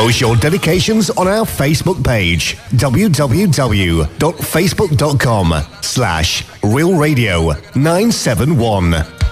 Post your dedications on our Facebook page, www.facebook.com/realradio971.